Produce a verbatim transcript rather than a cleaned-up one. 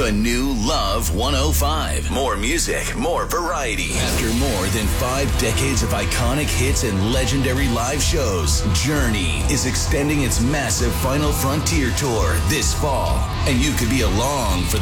The new Love one oh five. More music, more variety. After more than five decades of iconic hits and legendary live shows, Journey is extending its massive Final Frontier tour this fall. And you could be along for the